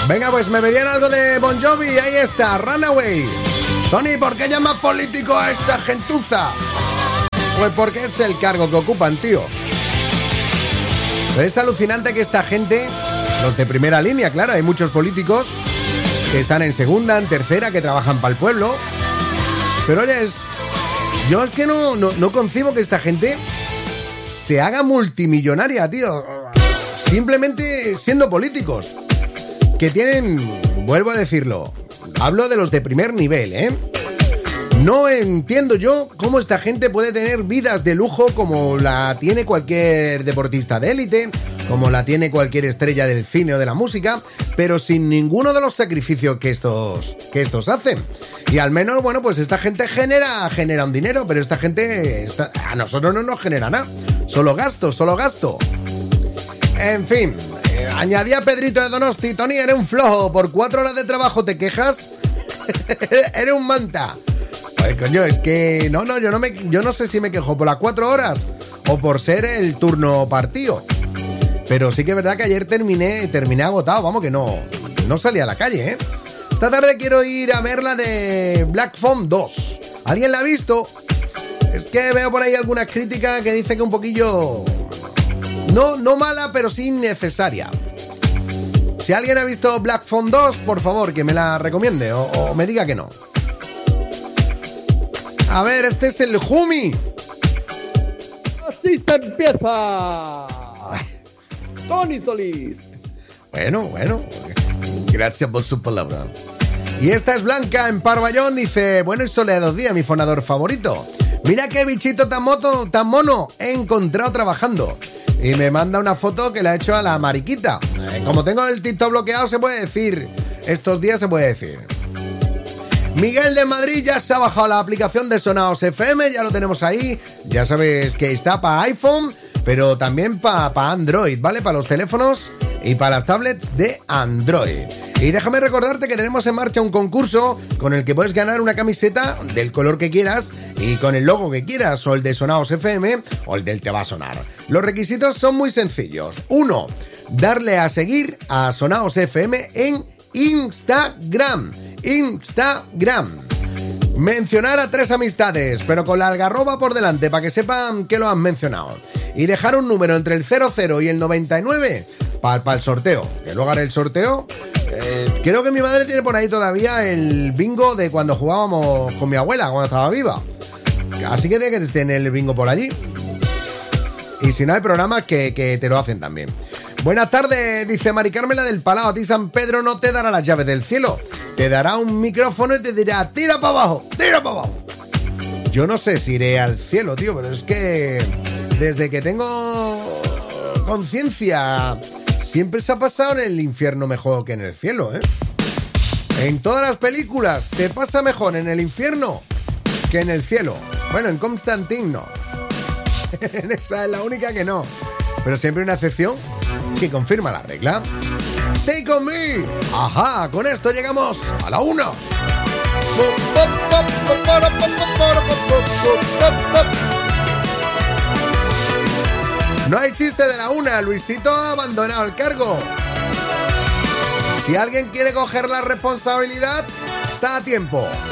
Venga, pues me pedían algo de Bon Jovi. Ahí está, Runaway. Tony, ¿por qué llamas político a esa gentuza? Pues porque es el cargo que ocupan, tío. Pero es alucinante que esta gente, los de primera línea, claro, hay muchos políticos que están en segunda, en tercera, que trabajan para el pueblo. Pero oye, yo es que no concibo que esta gente se haga multimillonaria, tío. Simplemente siendo políticos. Que tienen, vuelvo a decirlo, hablo de los de primer nivel, ¿eh? No entiendo yo cómo esta gente puede tener vidas de lujo como la tiene cualquier deportista de élite, como la tiene cualquier estrella del cine o de la música, pero sin ninguno de los sacrificios que estos hacen. Y al menos, bueno, pues esta gente genera un dinero, pero esta gente a nosotros no nos genera nada. Solo gasto. En fin, añadía Pedrito de Donosti: Tony, eres un flojo, por 4 horas de trabajo te quejas. Eres un manta. Pues coño, es que yo no sé si me quejo por las 4 horas o por ser el turno partido. Pero sí que es verdad que ayer terminé agotado, vamos, que no salí a la calle, ¿eh? Esta tarde quiero ir a ver la de Black Phone 2. ¿Alguien la ha visto? Es que veo por ahí algunas críticas que dicen que un poquillo... No mala, pero sí innecesaria. Si alguien ha visto Black Phone 2, por favor, que me la recomiende o me diga que no. A ver, este es el Jumi. Así se empieza. Tony Solís. Bueno. Gracias por su palabra. Y esta es Blanca en Parballón. Dice: bueno y soleados días, mi fonador favorito. Mira qué bichito tan mono he encontrado trabajando. Y me manda una foto que le ha hecho a la mariquita. Como tengo el TikTok bloqueado, se puede decir. Estos días se puede decir. Miguel de Madrid ya se ha bajado la aplicación de Sonaos FM, ya lo tenemos ahí. Ya sabes que está para iPhone, pero también para Android, ¿vale? Para los teléfonos y para las tablets de Android. Y déjame recordarte que tenemos en marcha un concurso con el que puedes ganar una camiseta del color que quieras y con el logo que quieras, o el de Sonaos FM o el del Te Va a Sonar. Los requisitos son muy sencillos. 1. Darle a seguir a Sonaos FM en Instagram. Mencionar a 3 amistades, pero con la algarroba por delante para que sepan que lo han mencionado. Y dejar un número entre el 00 y el 99 para el sorteo. Que luego haré el sorteo. Creo que mi madre tiene por ahí todavía el bingo de cuando jugábamos con mi abuela, cuando estaba viva. Así que tiene que tener el bingo por allí. Y si no, hay programas que te lo hacen también. Buenas tardes, dice Mari Carmela del Palau. A ti San Pedro no te dará las llaves del cielo. Te dará un micrófono y te dirá: tira para abajo, tira para abajo. Yo no sé si iré al cielo, tío, pero es que desde que tengo conciencia siempre se ha pasado en el infierno mejor que en el cielo, ¿eh? En todas las películas se pasa mejor en el infierno que en el cielo. Bueno, en Constantine no. Esa es la única que no. Pero siempre hay una excepción que confirma la regla. Take on me. Ajá, con esto llegamos a la 1. No hay chiste de la 1. Luisito ha abandonado el cargo. Si alguien quiere coger la responsabilidad, está a tiempo.